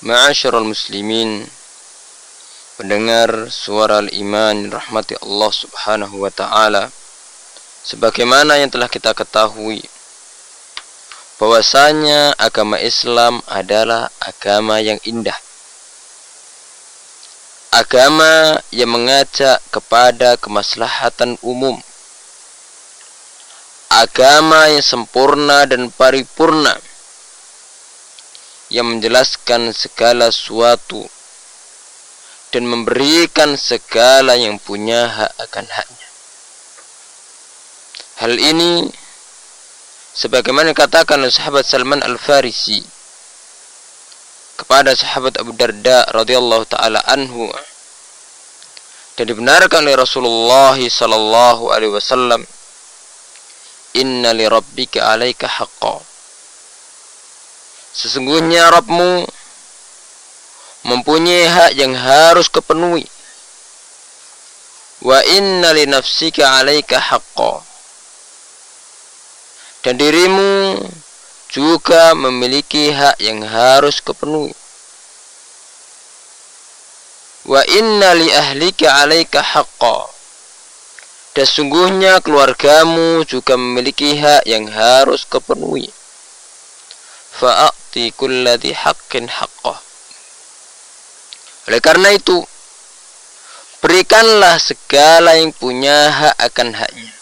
Ma'asyiral muslimin, pendengar suara al-iman rahmati Allah subhanahu wa ta'ala, sebagaimana yang telah kita ketahui bahwasanya agama Islam adalah agama yang indah, agama yang mengajak kepada kemaslahatan umum, agama yang sempurna dan paripurna, yang menjelaskan segala sesuatu dan memberikan segala yang punya hak akan haknya. Hal ini sebagaimana dikatakan oleh sahabat Salman Al-Farisi kepada sahabat Abu Darda radhiyallahu taala anhu, dan dibenarkan oleh Rasulullah sallallahu alaihi wasallam, inna li rabbika 'alaika haqqan, sesungguhnya Rabbmu mempunyai hak yang harus kepenuhi. Wa inna li nafsika 'alaika haqqan, dan dirimu juga memiliki hak yang harus kepenuhi. Wa inna li ahlika 'alaika haqqan, dan sungguhnya keluargamu juga memiliki hak yang harus kepenuhi. Fa'ati kulladhi haqqin haqqah, oleh karena itu berikanlah segala yang punya hak akan haknya.